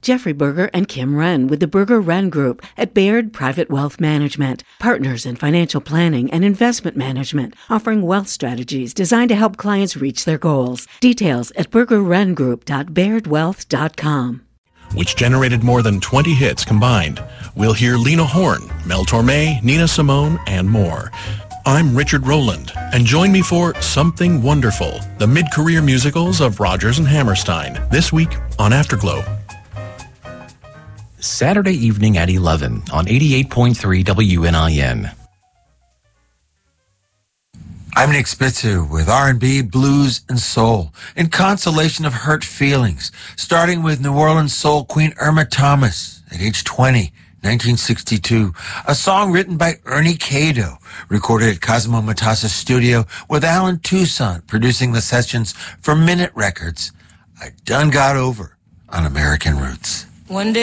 Jeffrey Berger and Kim Wren with the Berger Wren Group at Baird Private Wealth Management, partners in financial planning and investment management, offering wealth strategies designed to help clients reach their goals. Details at burgerwrengroup.bairdwealth.com. Which generated more than 20 hits combined. We'll hear Lena Horne, Mel Torme, Nina Simone, and more. I'm Richard Rowland, and join me for Something Wonderful, the mid-career musicals of Rodgers and Hammerstein, this week on Afterglow. Saturday evening at 11 on 88.3 WNIN. I'm Nick Spitzer with R&B, blues, and soul in consolation of hurt feelings, starting with New Orleans soul queen Irma Thomas at age 20, 1962, a song written by Ernie Cado, recorded at Cosmo Matassa's studio with Alan Toussaint producing the sessions for Minute Records. I done got over on American Roots. One day